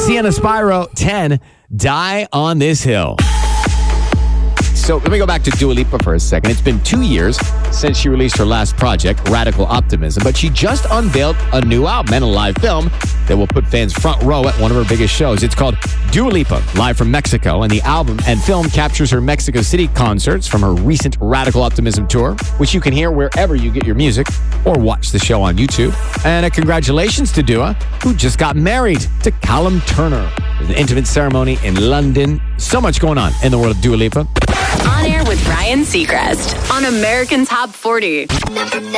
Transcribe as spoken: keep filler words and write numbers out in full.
Sienna Spyro, ten, Die on This Hill. So let me go back to Dua Lipa for a second. It's been two years since she released her last project, Radical Optimism, but she just unveiled a new album and a live film that will put fans front row at one of her biggest shows. It's called Dua Lipa, live from Mexico, and the album and film captures her Mexico City concerts from her recent Radical Optimism tour, which you can hear wherever you get your music or watch the show on YouTube. And a congratulations to Dua, who just got married to Callum Turner. There's an intimate ceremony in London. So much going on in the world of Dua Lipa. On Air with Ryan Seacrest on American Top forty.